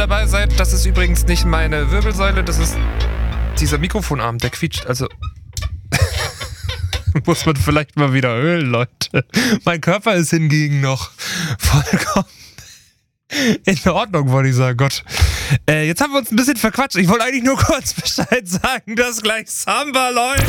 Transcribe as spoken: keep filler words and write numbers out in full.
dabei seid. Das ist übrigens nicht meine Wirbelsäule, das ist dieser Mikrofonarm, der quietscht. Also muss man vielleicht mal wieder ölen, Leute. Mein Körper ist hingegen noch vollkommen in Ordnung, wollte ich sagen. Gott. Äh, jetzt haben wir uns ein bisschen verquatscht. Ich wollte eigentlich nur kurz Bescheid sagen, dass gleich Samba läuft.